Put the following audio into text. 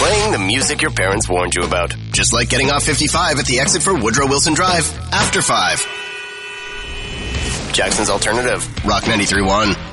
Playing the music your parents warned you about. Just like getting off 55 at the exit for Woodrow Wilson Drive after 5. Jackson's Alternative. Rock 93.1.